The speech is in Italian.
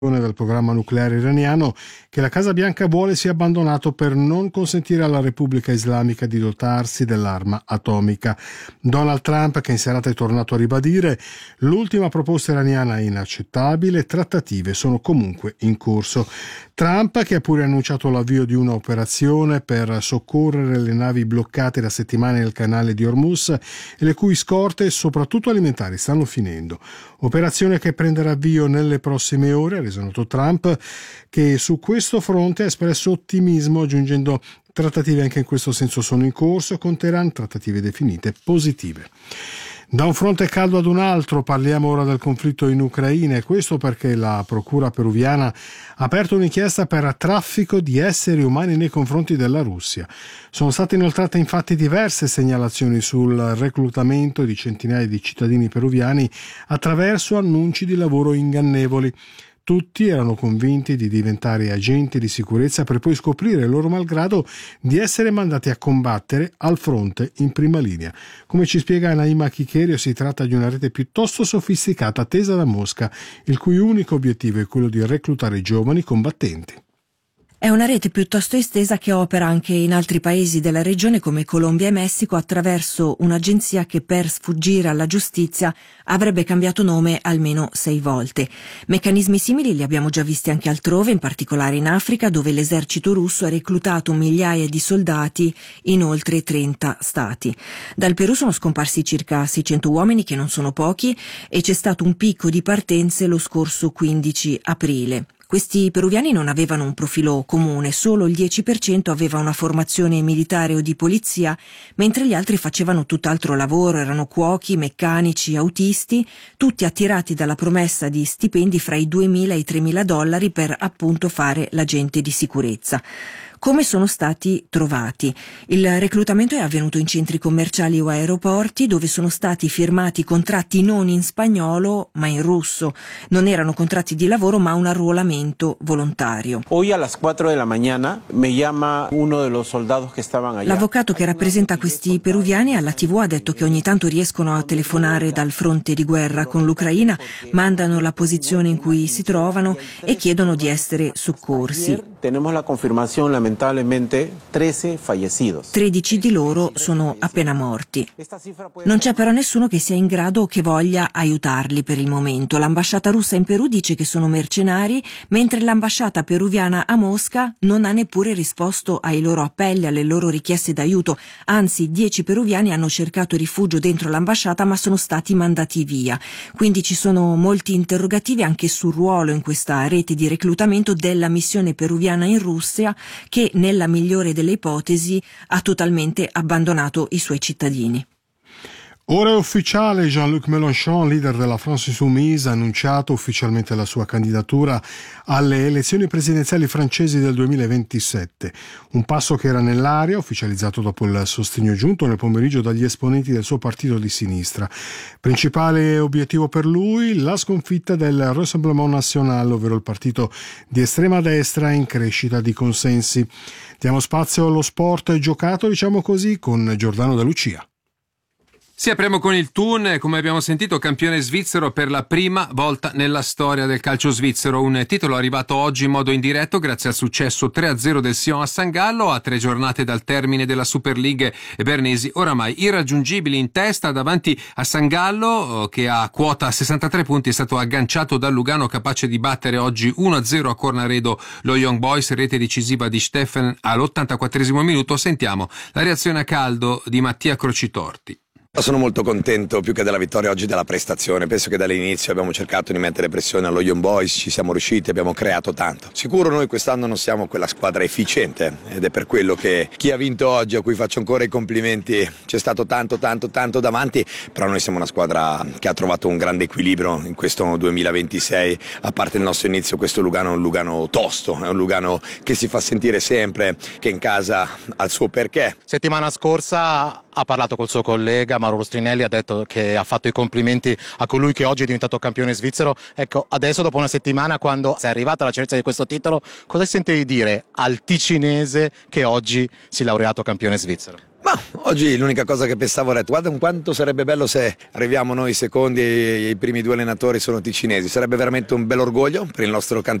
del programma nucleare iraniano che la Casa Bianca vuole sia abbandonato per non consentire alla Repubblica Islamica di dotarsi dell'arma atomica. Donald Trump, che in serata è tornato a ribadire: l'ultima proposta iraniana è inaccettabile, trattative sono comunque in corso. Trump, che ha pure annunciato l'avvio di un'operazione per soccorrere le navi bloccate da settimane nel canale di Hormuz e le cui scorte, soprattutto alimentari, stanno finendo. Operazione che prenderà avvio nelle prossime ore, ha reso noto Trump, che su questo fronte ha espresso ottimismo, aggiungendo: trattative anche in questo senso sono in corso, con Teheran trattative definite positive. Da un fronte caldo ad un altro, parliamo ora del conflitto in Ucraina, e questo perché la procura peruviana ha aperto un'inchiesta per traffico di esseri umani nei confronti della Russia. Sono state inoltrate infatti diverse segnalazioni sul reclutamento di centinaia di cittadini peruviani attraverso annunci di lavoro ingannevoli. Tutti erano convinti di diventare agenti di sicurezza per poi scoprire, loro malgrado, di essere mandati a combattere al fronte in prima linea. Come ci spiega Naima Chicherio, si tratta di una rete piuttosto sofisticata tesa da Mosca, il cui unico obiettivo è quello di reclutare giovani combattenti. È una rete piuttosto estesa che opera anche in altri paesi della regione come Colombia e Messico attraverso un'agenzia che per sfuggire alla giustizia avrebbe cambiato nome almeno 6 volte. Meccanismi simili li abbiamo già visti anche altrove, in particolare in Africa, dove l'esercito russo ha reclutato migliaia di soldati in oltre 30 stati. Dal Perù sono scomparsi circa 600 uomini, che non sono pochi, e c'è stato un picco di partenze lo scorso 15 aprile. Questi peruviani non avevano un profilo comune, solo il 10% aveva una formazione militare o di polizia, mentre gli altri facevano tutt'altro lavoro, erano cuochi, meccanici, autisti, tutti attirati dalla promessa di stipendi fra i $2.000 e i $3.000 per appunto fare l'agente di sicurezza. Come sono stati trovati? Il reclutamento è avvenuto in centri commerciali o aeroporti, dove sono stati firmati contratti non in spagnolo ma in russo. Non erano contratti di lavoro ma un arruolamento volontario. Hoy a las 4 de la mañana me llama uno de los soldados que estaban allá. L'avvocato che rappresenta questi peruviani alla TV ha detto che ogni tanto riescono a telefonare dal fronte di guerra con l'Ucraina, mandano la posizione in cui si trovano e chiedono di essere soccorsi. Tenemos la confirmación, lamentablemente, 13 fallecidos. 13 di loro sono appena morti. Non c'è però nessuno che sia in grado o che voglia aiutarli per il momento. L'ambasciata russa in Perù dice che sono mercenari, mentre l'ambasciata peruviana a Mosca non ha neppure risposto ai loro appelli, alle loro richieste d'aiuto. Anzi, 10 peruviani hanno cercato rifugio dentro l'ambasciata ma sono stati mandati via. Quindi ci sono molti interrogativi anche sul ruolo in questa rete di reclutamento della missione peruviana in Russia, che nella migliore delle ipotesi ha totalmente abbandonato i suoi cittadini. Ora è ufficiale, Jean-Luc Mélenchon, leader della France Insoumise, ha annunciato ufficialmente la sua candidatura alle elezioni presidenziali francesi del 2027. Un passo che era nell'aria, ufficializzato dopo il sostegno giunto nel pomeriggio dagli esponenti del suo partito di sinistra. Principale obiettivo per lui, la sconfitta del Rassemblement National, ovvero il partito di estrema destra in crescita di consensi. Diamo spazio allo sport giocato, diciamo così, con Giordano Da Lucia. Sì, apriamo con il Thun, come abbiamo sentito, campione svizzero per la prima volta nella storia del calcio svizzero. Un titolo arrivato oggi in modo indiretto grazie al successo 3-0 del Sion a San Gallo, a 3 giornate dal termine della Super League. Bernesi oramai irraggiungibili in testa davanti a San Gallo, che a quota 63 punti è stato agganciato dal Lugano, capace di battere oggi 1-0 a Cornaredo lo Young Boys, rete decisiva di Steffen all'84esimo minuto. Sentiamo la reazione a caldo di Mattia Crocitorti. Sono molto contento più che della vittoria oggi della prestazione. Penso che dall'inizio abbiamo cercato di mettere pressione allo Young Boys, ci siamo riusciti, abbiamo creato tanto. Sicuro noi quest'anno non siamo quella squadra efficiente ed è per quello che chi ha vinto oggi, a cui faccio ancora i complimenti, c'è stato tanto davanti, però noi siamo una squadra che ha trovato un grande equilibrio in questo 2026. A parte il nostro inizio, questo Lugano è un Lugano tosto, è un Lugano che si fa sentire sempre, che in casa ha il suo perché. Settimana scorsa ha parlato col suo collega Mauro Rostrinelli, ha detto che ha fatto i complimenti a colui che oggi è diventato campione svizzero. Ecco, adesso dopo una settimana, quando sei arrivata alla certezza di questo titolo, cosa senti di dire al ticinese che oggi si è laureato campione svizzero? Ma oggi l'unica cosa che pensavo ho detto, guarda quanto sarebbe bello se arriviamo noi secondi e i primi 2 allenatori sono ticinesi, sarebbe veramente un bel orgoglio per il nostro cantone.